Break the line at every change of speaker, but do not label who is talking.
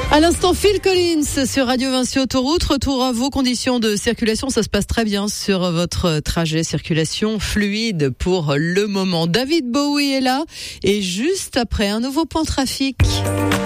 À l'instant, Phil Collins sur Radio Vinci Autoroute. Retour à vos conditions de circulation. Ça se passe très bien sur votre trajet. Circulation fluide pour le moment. David Bowie est là et juste après un nouveau point trafic.